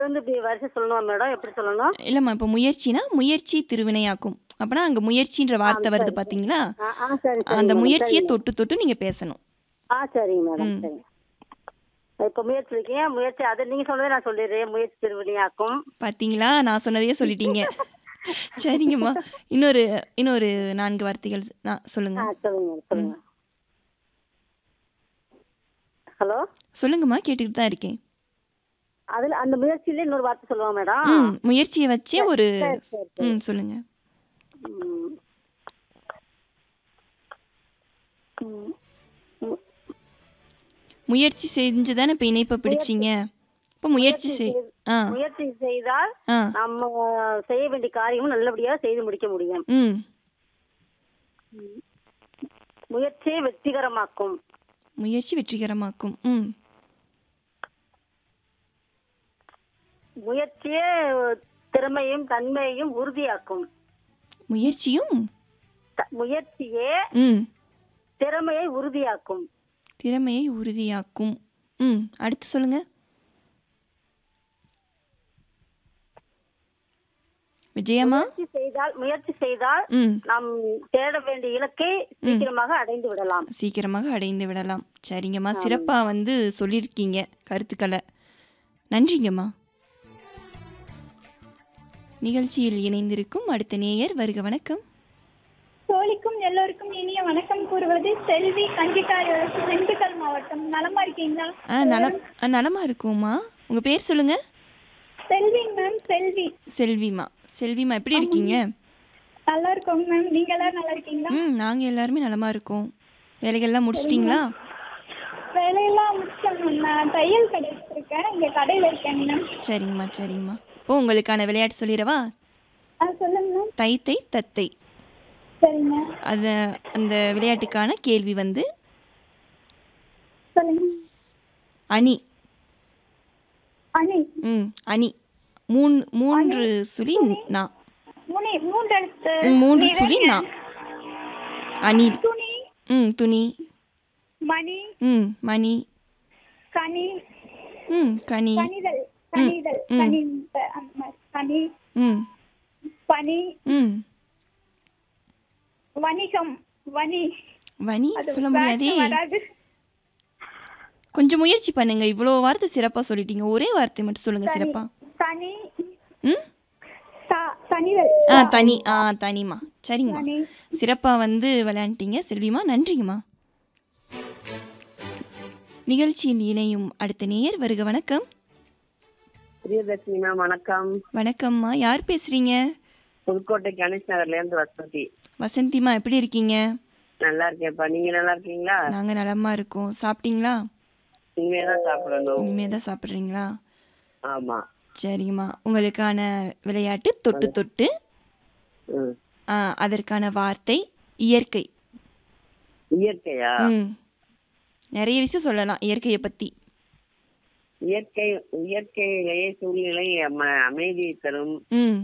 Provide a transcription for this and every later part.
வந்து இப்படி வரிசை சொல்லணுமா மேடம்? எப்படி சொல்லணும்? இல்லைம்மா, இப்போ முயற்சினா முயற்சி திருவினையாக்கும். அப்போனா அங்கே முயற்சின்ற வார்த்தை வருது சரி, சரி. பார்த்தீங்களா? சரி, சரிங்க அந்த மேடம். முயற்சியை சரிங்க. தொட்டு தொட்டு நீங்கள் பேசணும். சரிங்க மேடம். ம். சரிங்க. இப்போ முயற்சி இருக்கீங்க. முயற்சி அது நீங்க சொன்னதே நான் சொல்லிடுறேன். முயற்சி திருவினையாக்கும். பார்த்தீங்களா, நான் சொன்னதையே சொல்லிட்டீங்க. சரிங்கம்மா. இன்னொரு இன்னொரு 4 வார்த்தைகள் சொல்லுங்க. சொல்லுங்க ம். சொல்லுங்க. ஹலோ. சொல்லுங்கம்மா, கேட்டுக்கிட்டு தான் இருக்கேன். அதுல அந்த முயற்சியில இன்னொரு வார்த்தை சொல்லுவோம் மேடம். முயற்சியை வச்சே ஒரு சரி, சரி, சரி. சொல்லுங்க. ம். ம். ம். முயற்சி செஞ்சு தானே இப்போ இணைப்பை பிடிச்சிங்க. இப்போ முயற்சி முயற்சி செய்தால் ஆ நம்ம செய்ய வேண்டிய காரியமும் நல்லபடியாக செய்து முடிக்க முடியும். ம் முயற்சியை வெற்றிகரமாக்கும். முயற்சி வெற்றிகரமாக்கும். முயற்சியே திறமையும் தன்மையையும் உறுதியாக்கும். முயற்சியும் முயற்சியே திறமையை உறுதியாக்கும். திறமையை உறுதியாக்கும். அடுத்து சொல்லுங்க. விஜயம்மா. முயற்சி செய்தால் நாம் தேட வேண்டிய இலக்கை சீக்கிரமாக அடைந்து விடலாம். சரிங்கம்மா, சிறப்பா சொல்லியிருக்கீங்க கருத்துக்களை. நன்றிங்கம்மா. நிகழ்ச்சியில் இணைந்திருக்கும் அடுத்த நேயர் வருக. வணக்கம். தோழிக்கும் எல்லோருக்கும் இனிய வணக்கம் கூறுவது செல்வி, திண்டுக்கல் மாவட்டம். நலமா இருக்கீங்களா? நலமா இருக்கும்மா. உங்க பேர் சொல்லுங்க. செல்வி மேம். செல்விமா எப்படி இருக்கீங்க? நல்லா இருக்கோம் மேம். நீங்க எல்லாரும் நல்லா இருக்கீங்களா? நாங்க எல்லாருமே நலமா இருக்கோம். வேலைகள்லாம் முடிச்சிட்டீங்களா? வேலையெல்லாம் முடிச்சோம். நான் தையல் கடை வச்சிருக்கேன். இங்க கடையில இருக்கேன் மேம். சரிங்கம்மா. இப்போ உங்களுக்கான விளையாட்டு சொல்லிடவா? சொல்லுங்க மேம். தை தத்தை. சரிங்க. அந்த விளையாட்டுக்கான கேள்வி சொல்லுங்க. அணி. அணி. 3 சுழி நா. 3 சுழி நா. அணி. துணி. மணி. மணி. கனி. கனி. கனி. பனி. வணிகம். வணி சொல்ல முடியாதே. கொஞ்சம் முயற்சி பண்ணுங்க. இவ்வளோ வார்த்தை சிறப்பா சொல்லிட்டீங்க. ஒரே வார்த்தை மட்டும் சொல்லுங்க சிறப்பா. தனி. தனி. தனிமா. சரிங்கம்மா, சிறப்பா விளையாண்டீங்க செல்விமா. நன்றிங்கம்மா. நிகழ்ச்சியில் இணையும் அடுத்த நேயர் வருக. வணக்கம். பிரியதர்ஷினி மேம் வணக்கம். வணக்கம்மா. யார் பேசுறீங்க? புதுக்கோட்டை கணேஷ் நகர்ல இருந்து வசந்தி. வசந்திமா எப்படி இருக்கீங்க? நல்லா இருக்கேன்ப்பா. நீங்க நல்லா இருக்கீங்களா? நாங்க நலமா இருக்கோம். சாப்பிட்டீங்களா? இனிமேதான் சாப்பிடணும். இனிமேதான் சாப்பிட்றீங்களா? ஆமா. சரிங்கம்மா, உங்களுக்கான விளையாட்டு தொட்டு தொட்டு. அதற்கான வார்த்தை இயற்கை. இயற்கையா? நிறைய விஷயம் சொல்லலாம் இயற்கையை பத்தி. இயற்கையிலேயே சூழ்நிலை அமைதியை தரும்.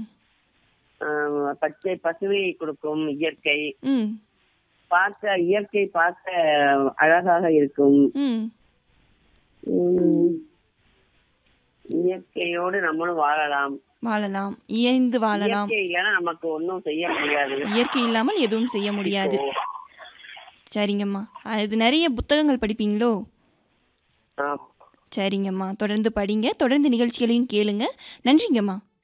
பச்சை பசுமையை கொடுக்கும் இயற்கை. இயற்கை பார்க்க அழகாக இருக்கும். இயற்கையோடு நம்மளும் வாழலாம். இயைந்து வாழலாம். இயற்கை இல்லைன்னா நமக்கு ஒன்றும் செய்ய முடியாது. இயற்கை இல்லாமல் எதுவும் செய்ய முடியாது. சரிங்கம்மா. அது நிறைய புத்தகங்கள் படிப்பீங்களோ? சரிங்கம்மா, தொடர்ந்து படிங்க. தொடர்ந்து நிகழ்ச்சிகளையும் கேளுங்க. நன்றிங்கம்மா.